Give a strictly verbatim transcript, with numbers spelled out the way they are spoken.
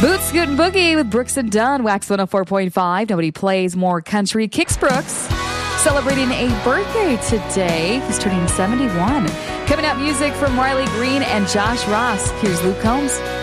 Boots, Scoot, and Boogie with Brooks and Dunn, Wax one oh four point five. Nobody plays more country. Kix Brooks celebrating a birthday today. He's turning seventy-one. Coming up, music from Riley Green and Josh Ross. Here's Luke Combs.